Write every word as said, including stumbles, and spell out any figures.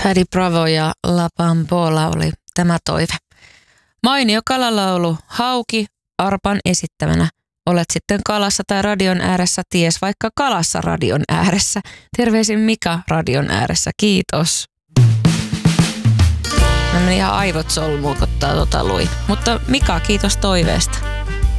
Paddy Bravo ja La Bambola oli tämä toive. Mainio kalalaulu, hauki arpan esittämänä. Olet sitten kalassa tai radion ääressä, ties vaikka kalassa radion ääressä. Terveisin Mika radion ääressä, kiitos. Mä menin ihan aivot solmuun, kun tota luin. Mutta Mika, kiitos toiveesta.